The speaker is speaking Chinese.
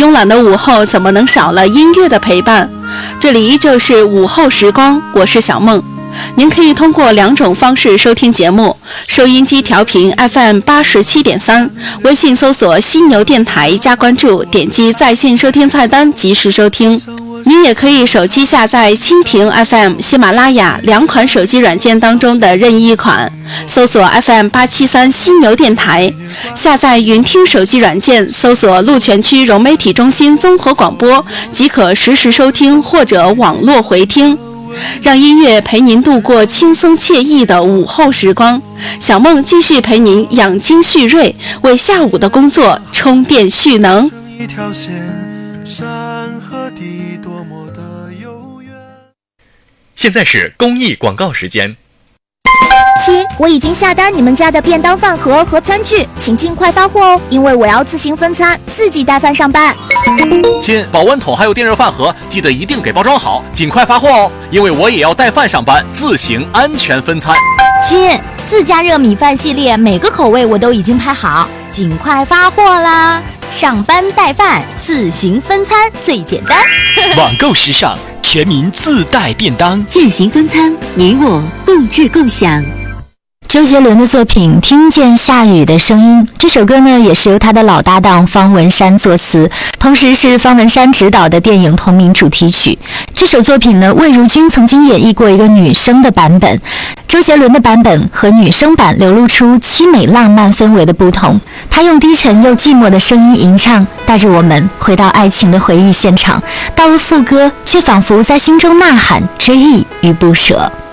慵懒的午后怎么能少了音乐的陪伴？这里依旧是午后时光，我是小梦。您可以通过2种方式收听节目：收音机调频 FM87.3，微信搜索犀牛电台加关注，点击在线收听菜单及时收听。您也可以手机下载蜻蜓 FM、喜马拉雅2款手机软件当中的任意一款，搜索 FM873犀牛电台，下载云听手机软件，搜索鹿泉区融媒体中心综合广播，即可实时收听或者网络回听。让音乐陪您度过轻松惬意的午后时光，小梦继续陪您养精蓄锐，为下午的工作充电蓄能。 一条线，山和地多么的悠远。 现在是公益广告时间。 亲，我已经下单你们家的便当饭盒和餐具，请尽快发货哦，因为我要自行分餐，自己带饭上班。 亲，保温桶还有电热饭盒，记得一定给包装好，尽快发货哦，因为我也要带饭上班，自行安全分餐。 亲，自家热米饭系列每个口味我都已经拍好，尽快发货啦！上班带饭，自行分餐最简单。 网购时尚，全民自带便当， 践行分餐，你我共治共享。周杰伦的作品《听见下雨的声音》，这首歌呢也是由他的老搭档方文山作词，同时是方文山执导的电影同名主题曲。这首作品呢，魏如君曾经演绎过一个女生的版本，周杰伦的版本和女生版流露出凄美浪漫氛围的不同。他用低沉又寂寞的声音吟唱，带着我们回到爱情的回忆现场，到了副歌却仿佛在心中呐喊追忆与不舍。